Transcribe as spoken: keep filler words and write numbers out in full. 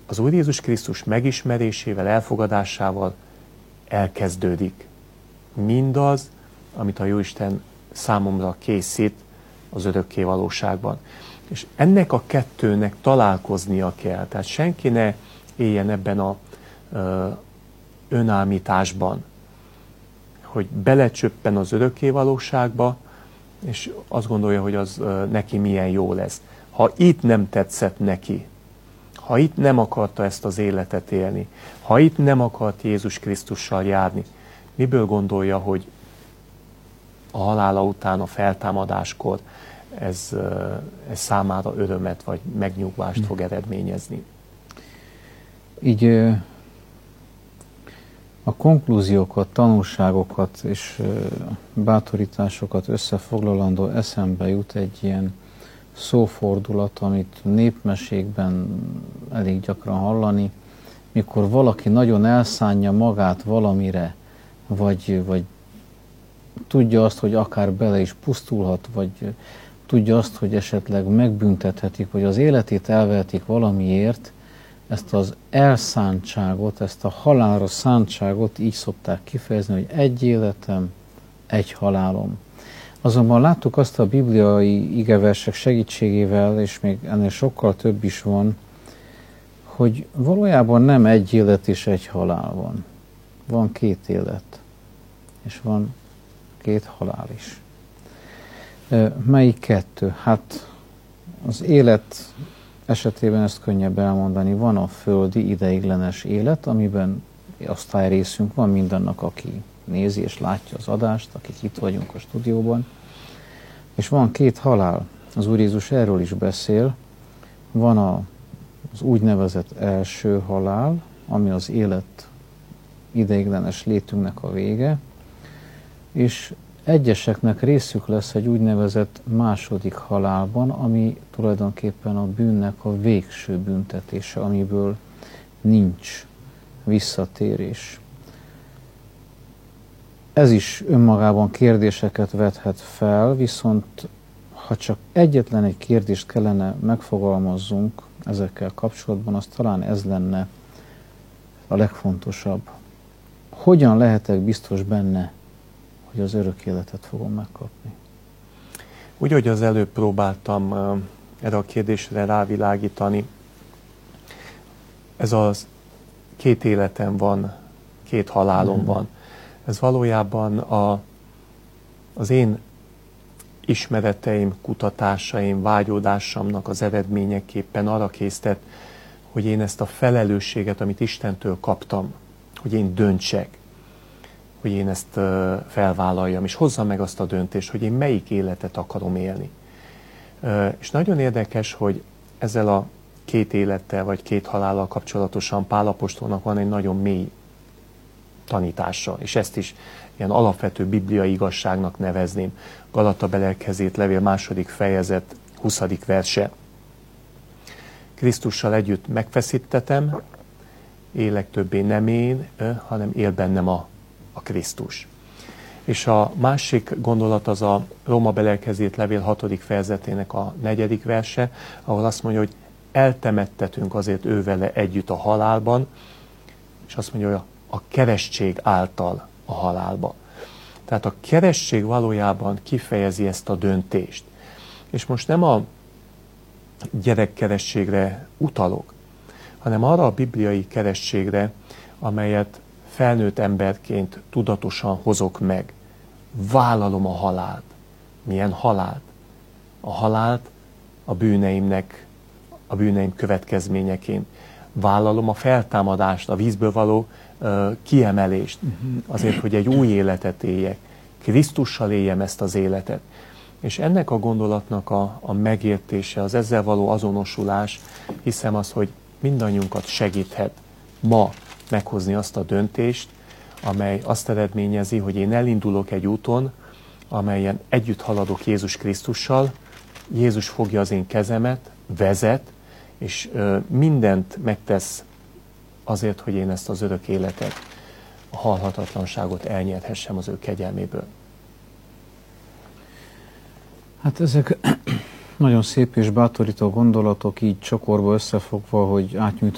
az Úr Jézus Krisztus megismerésével, elfogadásával elkezdődik mindaz, amit a Jóisten számomra készít az örökké valóságban. És ennek a kettőnek találkoznia kell. Tehát senki ne éljen ebben a ö, önállításban, hogy belecsöppen az örökké valóságba, és azt gondolja, hogy az ö, neki milyen jó lesz. Ha itt nem tetszett neki, ha itt nem akarta ezt az életet élni, ha itt nem akart Jézus Krisztussal járni, miből gondolja, hogy a halála után, a feltámadáskor ez, ez számára örömet vagy megnyugvást fog eredményezni? Így a konklúziókat, tanulságokat és bátorításokat összefoglalandó eszembe jut egy ilyen szófordulat, amit népmesékben elég gyakran hallani, mikor valaki nagyon elszánja magát valamire, vagy, vagy tudja azt, hogy akár bele is pusztulhat, vagy tudja azt, hogy esetleg megbüntethetik, vagy az életét elvehetik valamiért, ezt az elszántságot, ezt a halálra szántságot így szokták kifejezni, hogy egy életem, egy halálom. Azonban láttuk azt a bibliai igeversek segítségével, és még ennél sokkal több is van, hogy valójában nem egy élet és egy halál van. Van két élet, és van két halál is. Melyik kettő? Hát az élet esetében ezt könnyebb elmondani. Van a földi ideiglenes élet, amiben osztályrészünk van mindannak, aki nézi és látja az adást, akik itt vagyunk a stúdióban. És van két halál. Az Úr Jézus erről is beszél. Van a, az úgynevezett első halál, ami az élet ideiglenes létünknek a vége, és egyeseknek részük lesz egy úgynevezett második halálban, ami tulajdonképpen a bűnnek a végső büntetése, amiből nincs visszatérés. Ez is önmagában kérdéseket vethet fel, viszont ha csak egyetlen egy kérdést kellene megfogalmazzunk ezekkel kapcsolatban, az talán ez lenne a legfontosabb. Hogyan lehetek biztos benne, hogy az örök életet fogom megkapni? Úgy, hogy az előbb próbáltam erre a kérdésre rávilágítani, ez az két életem van, két halálom mm. van. Ez valójában a, az én ismereteim, kutatásaim, vágyódásomnak az eredményeképpen arra késztet, hogy én ezt a felelősséget, amit Istentől kaptam, hogy én döntsek, hogy én ezt uh, felvállaljam, és hozzam meg azt a döntést, hogy én melyik életet akarom élni. Uh, és nagyon érdekes, hogy ezzel a két élettel, vagy két halállal kapcsolatosan Pál apostolnak van egy nagyon mély tanítása, és ezt is ilyen alapvető bibliai igazságnak nevezném. Galata belelkezét levél második fejezet, huszadik verse. Krisztussal együtt megfeszítetem, élek többé nem én, hanem él bennem a, a Krisztus. És a másik gondolat az a Róma belelkezét levél hatodik fejezetének a negyedik verse, ahol azt mondja, hogy eltemettetünk azért ővele együtt a halálban, és azt mondja, hogy a keresztség által a halálba. Tehát a keresztség valójában kifejezi ezt a döntést. És most nem a gyerekkeresztségre utalok, hanem arra a bibliai keresztségre, amelyet felnőtt emberként tudatosan hozok meg. Vállalom a halált. Milyen halált? A halált a bűneimnek, a bűneim következményeként. Vállalom a feltámadást, a vízből való uh, kiemelést, azért, hogy egy új életet éljek. Krisztussal éljem ezt az életet. És ennek a gondolatnak a, a megértése, az ezzel való azonosulás, hiszem az, hogy mindannyiunkat segíthet ma meghozni azt a döntést, amely azt eredményezi, hogy én elindulok egy úton, amelyen együtt haladok Jézus Krisztussal, Jézus fogja az én kezemet, vezet, és ö, mindent megtesz azért, hogy én ezt az örök életet, a halhatatlanságot elnyerhessem az ő kegyelméből. Hát ezek nagyon szép és bátorító gondolatok, így csokorba összefogva, hogy átnyújt